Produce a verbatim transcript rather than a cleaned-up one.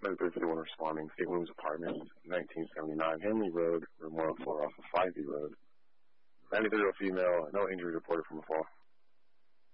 thirty fifty-one responding. State Williams Apartments, nineteen seventy-nine Henley Road, room one oh four off of five B Road. ninety-three-year-old female, no injury reported from the fall.